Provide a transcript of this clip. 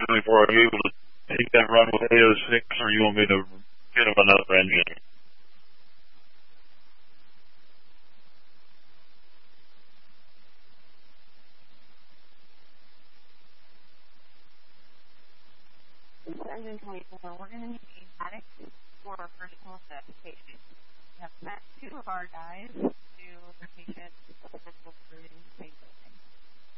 before are you able to take that run with AO6, or you want me to get him another engine? Engine 24, we're going to need Addix for our first qualification. We have met 2 of our guys to the patient for physical screening same building.